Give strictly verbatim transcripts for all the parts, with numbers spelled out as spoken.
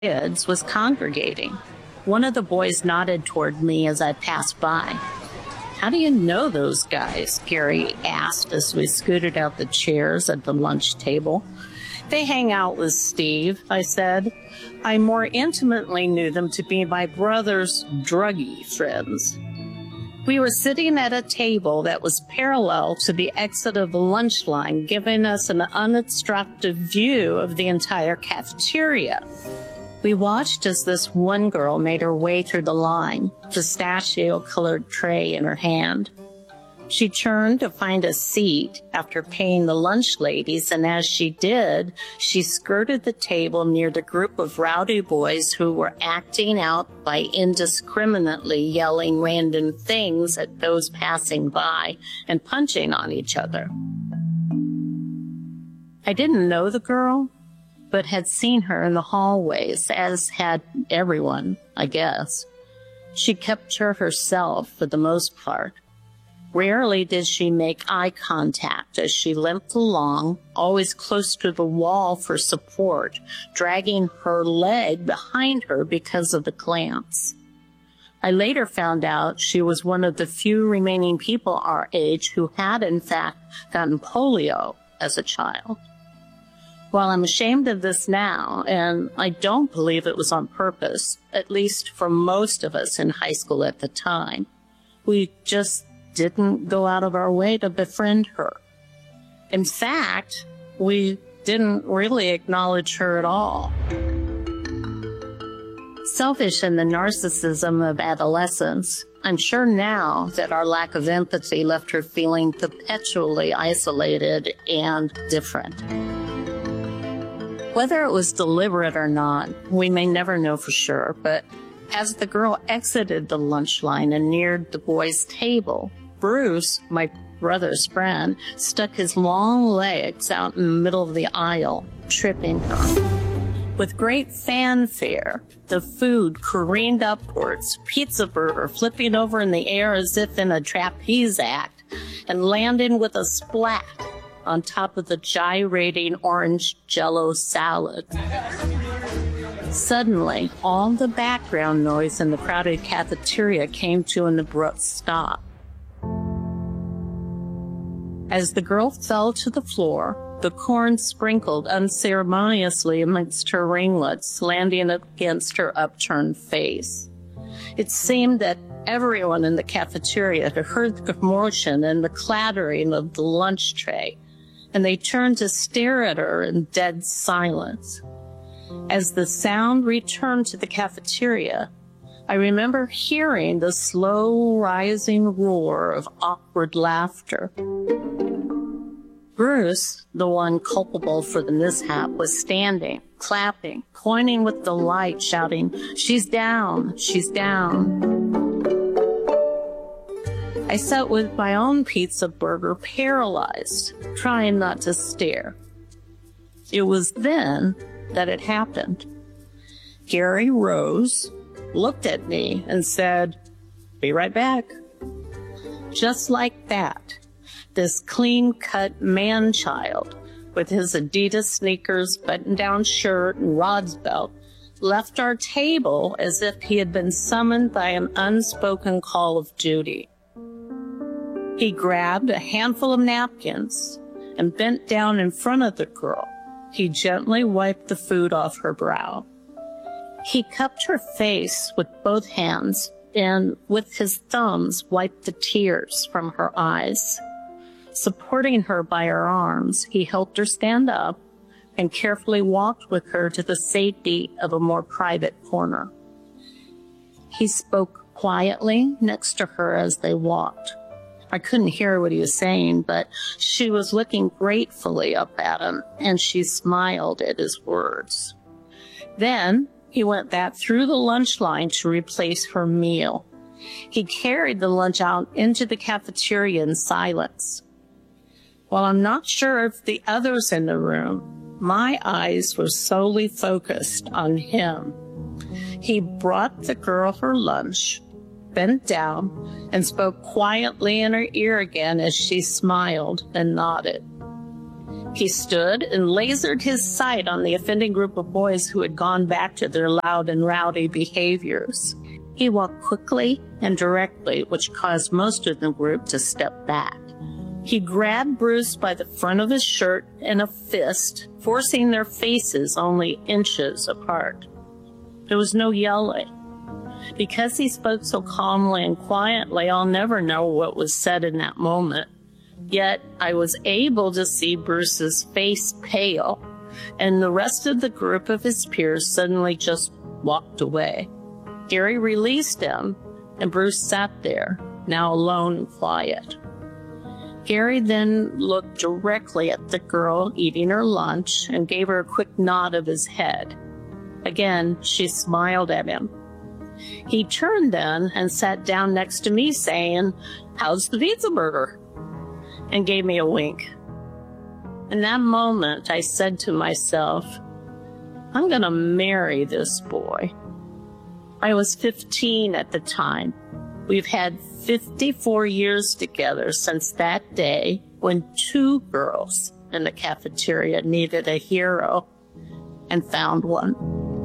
kids was congregating. One of the boys nodded toward me as I passed by. "How do you know those guys?" Gary asked as we scooted out the chairs at the lunch table. "They hang out with Steve," I said. I more intimately knew them to be my brother's druggie friends. We were sitting at a table that was parallel to the exit of the lunch line, giving us an unobstructed view of the entire cafeteria. We watched as this one girl made her way through the line, pistachio-colored tray in her hand. She turned to find a seat after paying the lunch ladies, and as she did, she skirted the table near the group of rowdy boys who were acting out by indiscriminately yelling random things at those passing by and punching on each other. I didn't know the girl, but had seen her in the hallways, as had everyone, I guess. She kept to herself for the most part. Rarely did she make eye contact as she limped along, always close to the wall for support, dragging her leg behind her because of the clamps. I later found out she was one of the few remaining people our age who had, in fact, gotten polio as a child. While I'm ashamed of this now, and I don't believe it was on purpose, at least for most of us in high school at the time, we just didn't go out of our way to befriend her. In fact, we didn't really acknowledge her at all. Selfish in the narcissism of adolescence, I'm sure now that our lack of empathy left her feeling perpetually isolated and different. Whether it was deliberate or not, we may never know for sure, but as the girl exited the lunch line and neared the boys' table, Bruce, my brother's friend, stuck his long legs out in the middle of the aisle, tripping her. With great fanfare, the food careened upwards, pizza burger flipping over in the air as if in a trapeze act, and landing with a splat on top of the gyrating orange Jell-O salad. Suddenly, all the background noise in the crowded cafeteria came to an abrupt stop. As the girl fell to the floor, the corn sprinkled unceremoniously amongst her ringlets, landing against her upturned face. It seemed that everyone in the cafeteria had heard the commotion and the clattering of the lunch tray, and they turned to stare at her in dead silence. As the sound returned to the cafeteria, I remember hearing the slow rising roar of awkward laughter. Bruce, the one culpable for the mishap, was standing, clapping, pointing with delight, shouting, "She's down, she's down." I sat with my own pizza burger paralyzed, trying not to stare. It was then that it happened. Gary rose, looked at me, and said, "Be right back." Just like that, this clean-cut man-child, with his Adidas sneakers, button-down shirt, and Rod's belt, left our table as if he had been summoned by an unspoken call of duty. He grabbed a handful of napkins and bent down in front of the girl. He gently wiped the food off her brow. He cupped her face with both hands and, with his thumbs, wiped the tears from her eyes. Supporting her by her arms, he helped her stand up and carefully walked with her to the safety of a more private corner. He spoke quietly next to her as they walked. I couldn't hear what he was saying, but she was looking gratefully up at him, and she smiled at his words. Then he went back through the lunch line to replace her meal. He carried the lunch out into the cafeteria in silence. While I'm not sure of the others in the room, my eyes were solely focused on him. He brought the girl her lunch, bent down, and spoke quietly in her ear again as she smiled and nodded. He stood and lasered his sight on the offending group of boys who had gone back to their loud and rowdy behaviors. He walked quickly and directly, which caused most of the group to step back. He grabbed Bruce by the front of his shirt in a fist, forcing their faces only inches apart. There was no yelling. Because he spoke so calmly and quietly, I'll never know what was said in that moment. Yet I was able to see Bruce's face pale, and the rest of the group of his peers suddenly just walked away. Gary released him, and Bruce sat there, now alone and quiet. Gary then looked directly at the girl eating her lunch and gave her a quick nod of his head. Again, she smiled at him. He turned then and sat down next to me saying, "How's the pizza burger?" and gave me a wink. In that moment, I said to myself, I'm going to marry this boy. I was fifteen at the time. We've had fifty-four years together since that day when two girls in the cafeteria needed a hero and found one.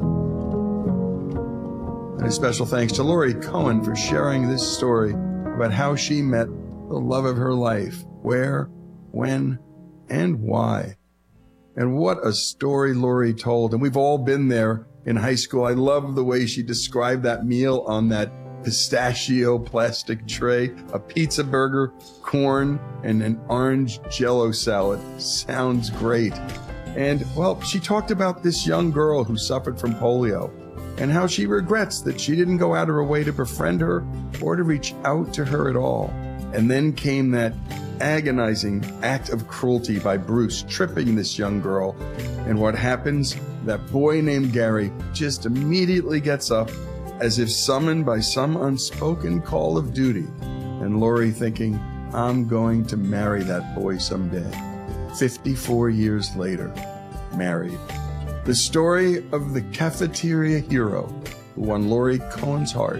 And a special thanks to Laurie Cohen for sharing this story about how she met the love of her life, where, when, and why. And what a story Laurie told. And we've all been there in high school. I love the way she described that meal on that pistachio plastic tray, a pizza burger, corn, and an orange Jell-O salad. Sounds great. And, well, she talked about this young girl who suffered from polio and how she regrets that she didn't go out of her way to befriend her or to reach out to her at all. And then came that agonizing act of cruelty by Bruce, tripping this young girl. And what happens? That boy named Gary just immediately gets up as if summoned by some unspoken call of duty. And Laurie thinking, I'm going to marry that boy someday. fifty-four years later, married. The story of the cafeteria hero who won Laurie Cohen's heart,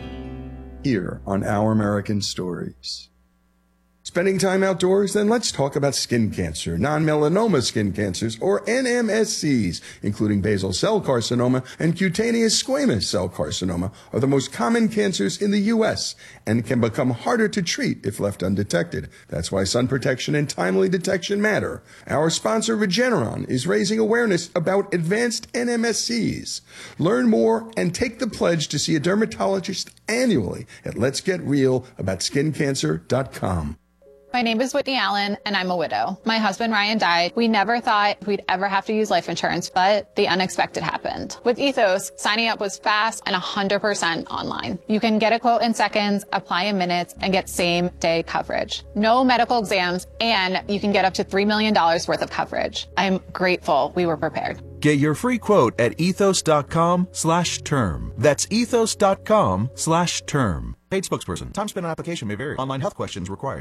here on Our American Stories. Spending time outdoors? Then let's talk about skin cancer. Non-melanoma skin cancers, or N M S Cs, including basal cell carcinoma and cutaneous squamous cell carcinoma, are the most common cancers in the U S and can become harder to treat if left undetected. That's why sun protection and timely detection matter. Our sponsor, Regeneron, is raising awareness about advanced N M S Cs. Learn more and take the pledge to see a dermatologist annually at lets get real about skin cancer dot com. My name is Whitney Allen, and I'm a widow. My husband, Ryan, died. We never thought we'd ever have to use life insurance, but the unexpected happened. With Ethos, signing up was fast and one hundred percent online. You can get a quote in seconds, apply in minutes, and get same-day coverage. No medical exams, and you can get up to three million dollars worth of coverage. I'm grateful we were prepared. Get your free quote at ethos.com slash term. That's ethos.com slash term. Paid spokesperson. Time spent on application may vary. Online health questions required.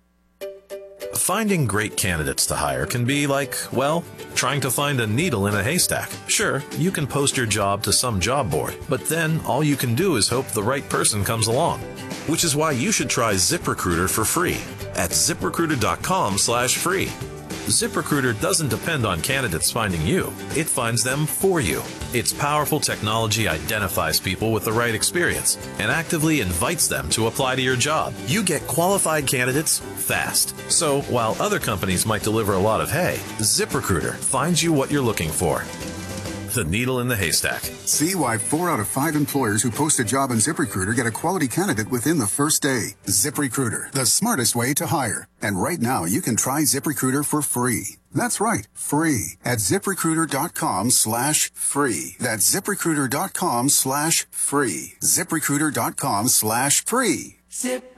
Finding great candidates to hire can be like, well, trying to find a needle in a haystack. Sure, you can post your job to some job board, but then all you can do is hope the right person comes along. Which is why you should try ZipRecruiter for free at ziprecruiter.com slash free. ZipRecruiter doesn't depend on candidates finding you. It finds them for you. Its powerful technology identifies people with the right experience and actively invites them to apply to your job. You get qualified candidates fast. So while other companies might deliver a lot of hay, ZipRecruiter finds you what you're looking for. The needle in the haystack. See why four out of five employers who post a job on ZipRecruiter get a quality candidate within the first day. ZipRecruiter, the smartest way to hire. And right now, you can try ZipRecruiter for free. That's right, free at ZipRecruiter.com slash free. That's ZipRecruiter.com slash free. ZipRecruiter.com slash free. Zip.